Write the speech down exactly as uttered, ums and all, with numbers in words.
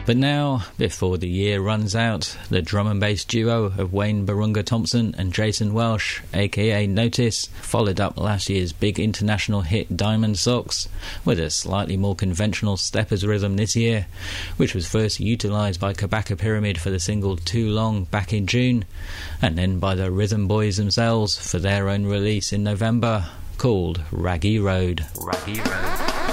But now, before the year runs out, the drum and bass duo of Wayne Barunga Thompson and Jason Welsh, aka Notice, followed up last year's big international hit Diamond Socks with a slightly more conventional steppers rhythm this year, which was first utilised by Kabaka Pyramid for the single Too Long back in June, and then by the Rhythm Boys themselves for their own release in November, called Raggy Road. Raggy Road.